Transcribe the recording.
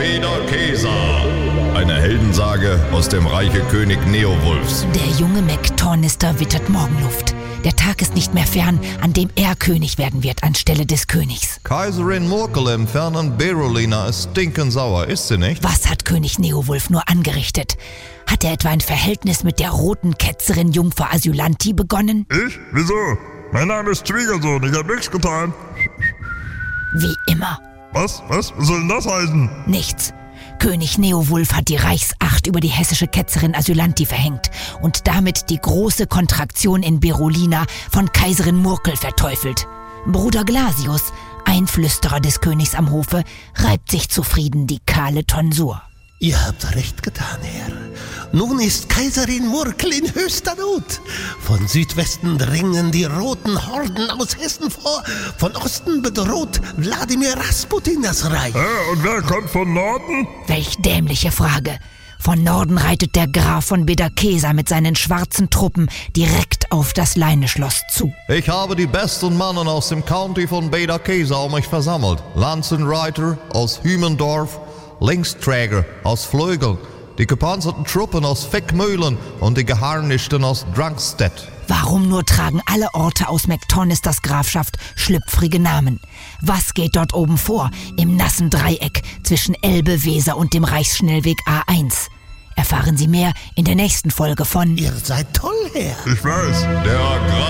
Beda Kesa, eine Heldensage aus dem Reiche König Neowulfs. Der junge McTornister wittert Morgenluft. Der Tag ist nicht mehr fern, an dem er König werden wird anstelle des Königs. Kaiserin Murkel im fernen Berolina ist stinkensauer, ist sie nicht? Was hat König Neowulf nur angerichtet? Hat er etwa ein Verhältnis mit der roten Ketzerin Jungfer Asylanti begonnen? Ich? Wieso? Mein Name ist Schwiegersohn, ich hab nichts getan. Wie immer. Was? Was soll denn das heißen? Nichts. König Neowulf hat die Reichsacht über die hessische Ketzerin Asylanti verhängt und damit die große Kontraktion in Berolina von Kaiserin Murkel verteufelt. Bruder Glasius, Einflüsterer des Königs am Hofe, reibt sich zufrieden die kahle Tonsur. Ihr habt recht getan, Herr. Nun ist Kaiserin Murkel in höchster Not. Von Südwesten dringen die roten Horden aus Hessen vor. Von Osten bedroht Wladimir Rasputin das Reich. Und wer kommt von Norden? Welch dämliche Frage. Von Norden reitet der Graf von Beda Kesa mit seinen schwarzen Truppen direkt auf das Leineschloss zu. Ich habe die besten Mannen aus dem County von Beda Kesa um mich versammelt. Lanzenreiter aus Hümendorf, Linksträger aus Flögeln, die gepanzerten Truppen aus Fickmühlen und die Geharnischten aus Drankstedt. Warum nur tragen alle Orte aus McTornisters Grafschaft schlüpfrige Namen? Was geht dort oben vor, im nassen Dreieck zwischen Elbe, Weser und dem Reichsschnellweg A1? Erfahren Sie mehr in der nächsten Folge von Ihr seid toll, Herr. Ich weiß. Der Graf